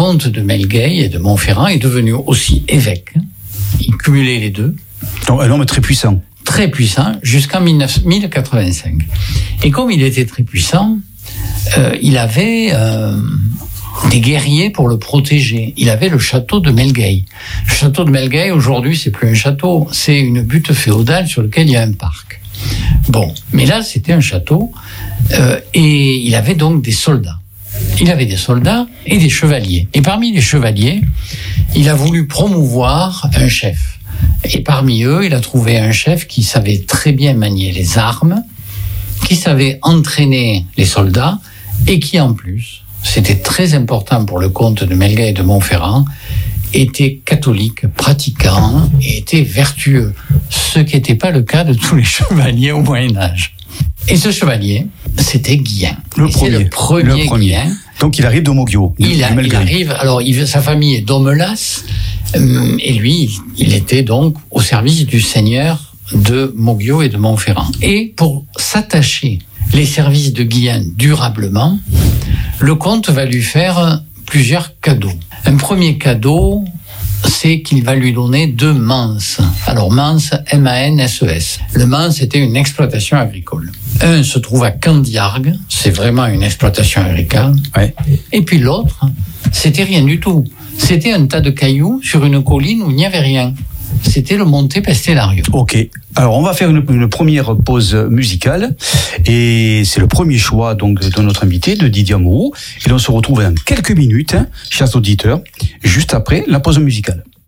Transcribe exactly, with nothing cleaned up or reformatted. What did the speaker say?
comte de Melgueil et de Montferrand est devenu aussi évêque. Il cumulait les deux. Donc un homme très puissant. Très puissant, jusqu'en mille quatre-vingt-cinq. Et comme il était très puissant, euh, il avait euh, des guerriers pour le protéger. Il avait le château de Melgueil. Le château de Melgueil, aujourd'hui, c'est plus un château, c'est une butte féodale sur laquelle il y a un parc. Bon, mais là, c'était un château, euh, et il avait donc des soldats. Il avait des soldats et des chevaliers. Et parmi les chevaliers, il a voulu promouvoir un chef. Et parmi eux, il a trouvé un chef qui savait très bien manier les armes, qui savait entraîner les soldats, et qui en plus, c'était très important pour le comte de Melgueil et de Montferrand, était catholique, pratiquant, et était vertueux. Ce qui n'était pas le cas de tous les chevaliers au Moyen-Âge. Et ce chevalier, c'était Guyen. Le, premier, c'est le premier, le premier Guyen. Donc il arrive de Moggio. Il, a, il arrive, alors il, sa famille est d'Aumelas, euh, et lui, il était donc au service du seigneur de Moggio et de Montferrand. Et pour s'attacher les services de Guyen durablement, le comte va lui faire plusieurs cadeaux. Un premier cadeau, c'est qu'il va lui donner deux manses. Alors Mans, M A N S E S. Le Mans était une exploitation agricole. Un se trouve à Candiargues, c'est vraiment une exploitation agricole. Ouais. Et puis l'autre, c'était rien du tout. C'était un tas de cailloux sur une colline où il n'y avait rien. C'était le Monte Pestellario. Ok. Alors on va faire une, une première pause musicale et c'est le premier choix donc de notre invité, de Didier Amouroux. Et on se retrouve dans quelques minutes, hein, chers auditeurs, juste après la pause musicale.